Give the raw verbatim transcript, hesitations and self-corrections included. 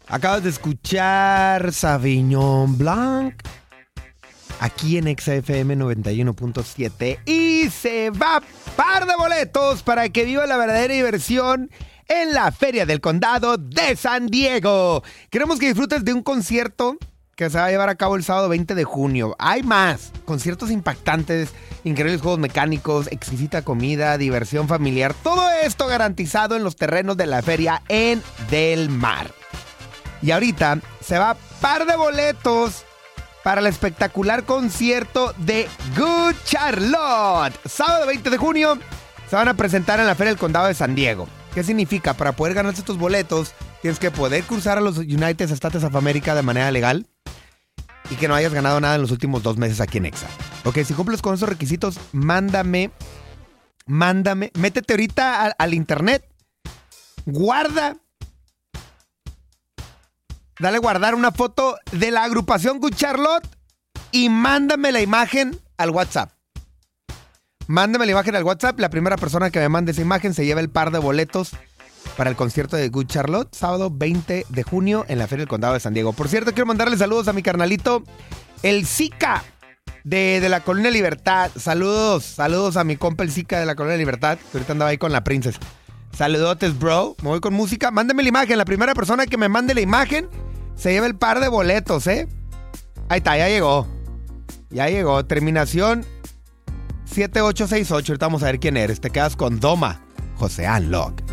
Acabas de escuchar Sauvignon Blanc aquí en Exa F M noventa y uno punto siete y se va par de boletos para que viva la verdadera diversión en la Feria del Condado de San Diego. Queremos que disfrutes de un concierto que se va a llevar a cabo el sábado veinte de junio. Hay más, conciertos impactantes, increíbles juegos mecánicos, exquisita comida, diversión familiar. Todo esto garantizado en los terrenos de la feria en Del Mar. Y ahorita se va par de boletos para el espectacular concierto de Good Charlotte. Sábado veinte de junio se van a presentar en la Feria del Condado de San Diego. ¿Qué significa? Para poder ganarse estos boletos, tienes que poder cruzar a los United States of America de manera legal y que no hayas ganado nada en los últimos dos meses aquí en Exa. Ok, si cumples con esos requisitos, mándame, mándame, métete ahorita al, al internet, guarda, dale guardar una foto de la agrupación Good Charlotte y mándame la imagen al WhatsApp. Mándame la imagen al WhatsApp. La primera persona que me mande esa imagen se lleva el par de boletos para el concierto de Good Charlotte, sábado veinte de junio en la Feria del Condado de San Diego. Por cierto, quiero mandarle saludos a mi carnalito, el Zika de, de la Colonia Libertad. Saludos, saludos a mi compa el Zika de la Colonia Libertad, que ahorita andaba ahí con la Princess. Saludotes, bro. Me voy con música. Mándame la imagen. La primera persona que me mande la imagen se lleva el par de boletos, ¿eh? Ahí está, ya llegó. Ya llegó. Terminación siete ocho seis ocho. Ahorita vamos a ver quién eres. Te quedas con Doma, José Anlock.